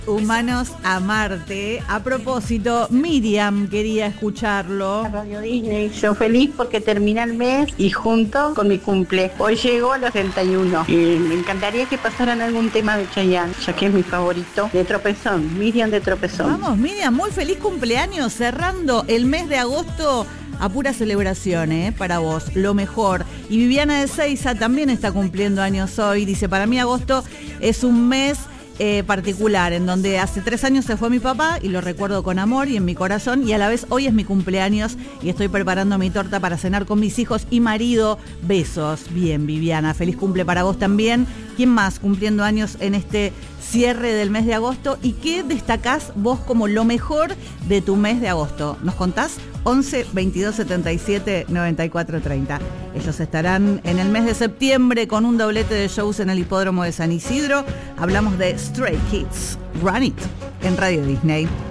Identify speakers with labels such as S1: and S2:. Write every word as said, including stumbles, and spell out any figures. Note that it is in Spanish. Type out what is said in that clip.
S1: Humanos a Marte. A propósito, Miriam quería escucharlo.
S2: Radio Disney, yo feliz porque termina el mes y junto con mi cumple. Hoy llegó a los treinta y uno y me encantaría que pasaran algún tema de Chayanne, ya que es mi favorito, de Tropezón, Miriam de Tropezón.
S1: Vamos, Miriam, muy feliz cumpleaños, cerrando el mes de agosto a pura celebración, ¿eh? Para vos, lo mejor. Y Viviana de Seiza también está cumpliendo años hoy. Dice, para mí agosto es un mes Eh, particular, en donde hace tres años se fue mi papá y lo recuerdo con amor y en mi corazón, y a la vez hoy es mi cumpleaños y estoy preparando mi torta para cenar con mis hijos y marido. Besos. Bien, Viviana, feliz cumple para vos también. ¿Quién más cumpliendo años en este cierre del mes de agosto? ¿Y qué destacás vos como lo mejor de tu mes de agosto? ¿Nos contás? once, veintidós, setenta y siete, noventa y cuatro, treinta. Ellos estarán en el mes de septiembre con un doblete de shows en el hipódromo de San Isidro. Hablamos de Stray Kids, Run It, en Radio Disney.